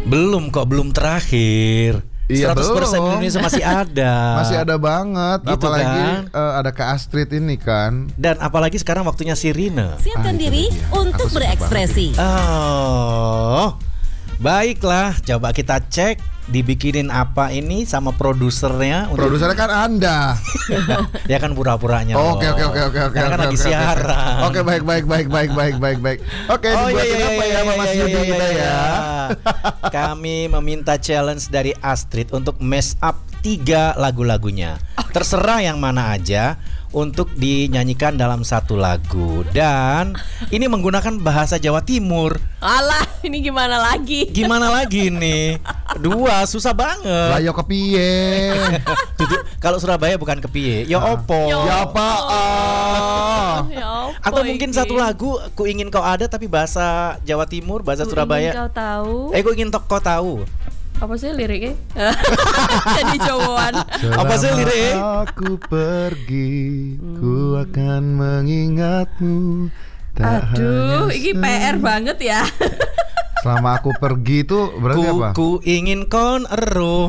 Belum kok, belum terakhir. Iya, 100% belum. Indonesia masih ada. Masih ada banget, Gitu apalagi kan? ada Kak Astrid ini kan. Dan apalagi sekarang waktunya Sirine. Siapkan itu diri dia. untuk Aku suka berekspresi. Oh, baiklah, coba kita cek dibikinin apa ini sama produsernya. Produsernya kan Anda. Ya kan pura-puranya. Oke. Karena kan lagi siaran. Oke, baik. Oke, Oh dibuatin apa ya sama Mas Yudi kita ya? Kami meminta challenge dari Astrid untuk mash up 3 lagu-lagunya. Terserah yang mana aja untuk dinyanyikan dalam satu lagu. Dan ini menggunakan bahasa Jawa Timur. Alah, ini gimana lagi? Gimana lagi nih? 2 susah banget. Lah yo kepiye? Kalau Surabaya bukan kepiye, ya opo. Ya apaan? Ya apa Atau mungkin ini? satu lagu ku ingin kau ada tapi bahasa Jawa Timur, bahasa Ku Surabaya. ingin kau tahu. Ku ingin kau tahu. Apa sih liriknya? Jadi Jawaan. Apa sih Selama liriknya? aku pergi, ku akan mengingatmu. Tak Aduh, hanya ini PR banget ya. Selama aku pergi itu berarti apa? Ku ingin kon ero.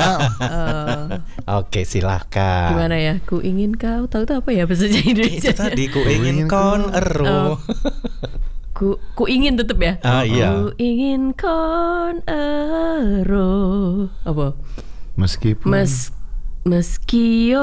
Oh, Oke, silahkan. gimana ya? Ku ingin kau tahu itu apa ya bahasa Indonesia? Itu tadi ku ingin kon ero. Ku ingin tetep ya. Iya. Ku ingin kon ero. Apa? Meskipun Meski